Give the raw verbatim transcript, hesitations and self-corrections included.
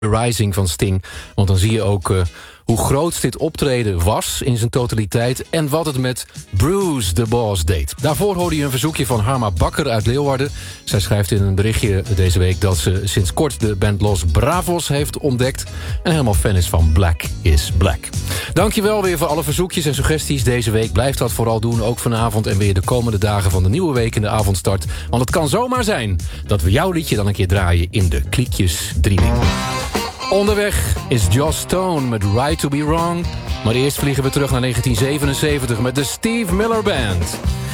Rising van Sting. Want dan zie je ook uh, hoe groot dit optreden was in zijn totaliteit... en wat het met Bruce the Boss deed. Daarvoor hoorde je een verzoekje van Harma Bakker uit Leeuwarden. Zij schrijft in een berichtje deze week dat ze sinds kort de band Los Bravos heeft ontdekt... en helemaal fan is van Black is Black. Dankjewel weer voor alle verzoekjes en suggesties deze week. Blijf dat vooral doen, ook vanavond en weer de komende dagen van de nieuwe week in de avondstart. Want het kan zomaar zijn dat we jouw liedje dan een keer draaien in de Kliekjes drieling. Onderweg is Joss Stone met Right to be Wrong. Maar eerst vliegen we terug naar negentien zevenenzeventig met de Steve Miller Band.